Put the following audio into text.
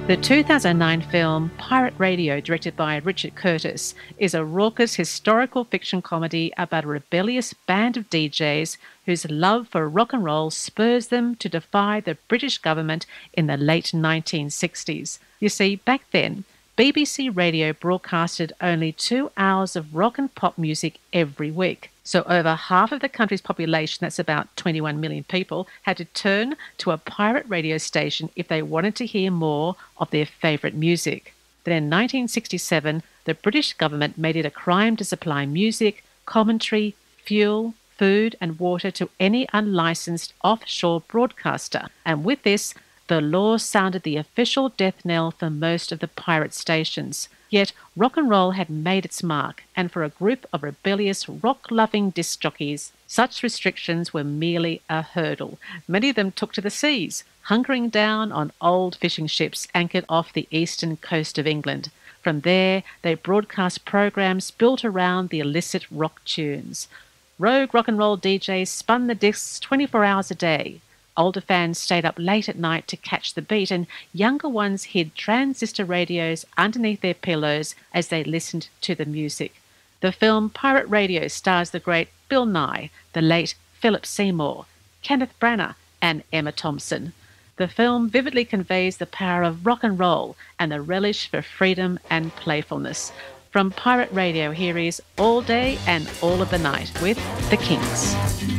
The 2009 film Pirate Radio, directed by Richard Curtis, is a raucous historical fiction comedy about a rebellious band of DJs whose love for rock and roll spurs them to defy the British government in the late 1960s. You see, back then, BBC Radio broadcasted only 2 hours of rock and pop music every week. So over half of the country's population, that's about 21 million people, had to turn to a pirate radio station if they wanted to hear more of their favourite music. Then in 1967, the British government made it a crime to supply music, commentary, fuel, food and water to any unlicensed offshore broadcaster. And with this, the law sounded the official death knell for most of the pirate stations. Yet rock and roll had made its mark, and for a group of rebellious rock-loving disc jockeys, such restrictions were merely a hurdle. Many of them took to the seas, hunkering down on old fishing ships anchored off the eastern coast of England. From there, they broadcast programs built around the illicit rock tunes. Rogue rock and roll DJs spun the discs 24 hours a day. Older fans stayed up late at night to catch the beat, and younger ones hid transistor radios underneath their pillows as they listened to the music. The film Pirate Radio stars the great Bill Nye, the late Philip Seymour, Kenneth Branagh, and Emma Thompson. The film vividly conveys the power of rock and roll and the relish for freedom and playfulness. From Pirate Radio, here is All Day and All of the Night with The Kinks.